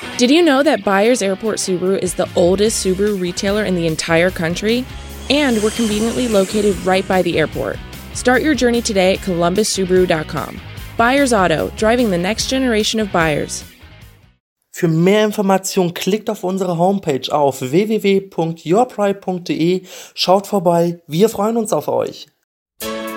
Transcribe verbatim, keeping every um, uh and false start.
Did you know that Byers Airport Subaru is the oldest Subaru retailer in the entire country? And we're conveniently located right by the airport. Start your journey today at columbus subaru dot com. Byers Auto, driving the next generation of buyers. Für mehr Informationen klickt auf unsere Homepage auf w w w punkt your pride punkt d e. Schaut vorbei, wir freuen uns auf euch.